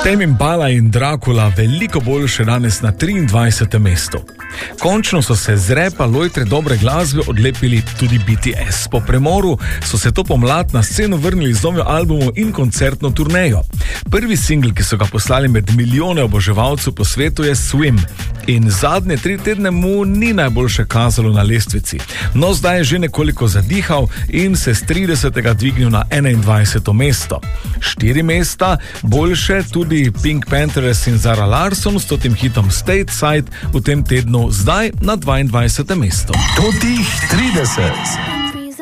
Tame Impala in Dracula veliko boljše danes na 23. mestu. Končno so se z repa lojtre dobre glasbe odlepili tudi BTS. Po premoru so se to pomlad na sceno vrnili z novim albumom in koncertno turnejo. Prvi singl, ki so ga poslali med milijone oboževalcev po svetu, je Swim. In zadnje 3 tedne mu ni najboljše kazalo na lestvici. No, zdaj je že nekoliko zadihal in se s 30. dvignil na 21. mesto. 4 mesta boljše tudi Pink Panthers in Zara Larsson s tem hitom Stateside v tem tednu zdaj na 22. mesto. Totih 30.